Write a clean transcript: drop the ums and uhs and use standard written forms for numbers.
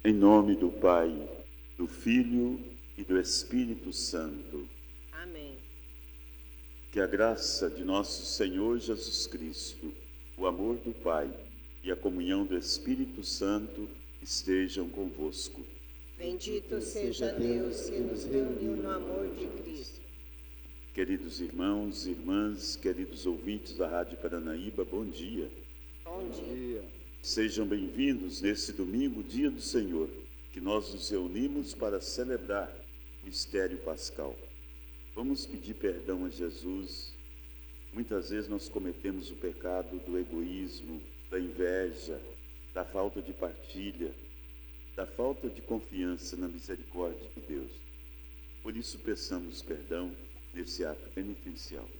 Em nome do Pai, do Filho e do Espírito Santo. Amém. Que a graça de nosso Senhor Jesus Cristo, o amor do Pai e a comunhão do Espírito Santo estejam convosco. Bendito seja Deus que nos reuniu no amor de Cristo. Queridos irmãos e irmãs, queridos ouvintes da Rádio Paranaíba, bom dia. Bom dia. Sejam bem-vindos nesse domingo, dia do Senhor, que nós nos reunimos para celebrar o mistério pascal. Vamos pedir perdão a Jesus. Muitas vezes nós cometemos o pecado do egoísmo, da inveja, da falta de partilha, da falta de confiança na misericórdia de Deus. Por isso, peçamos perdão nesse ato penitencial.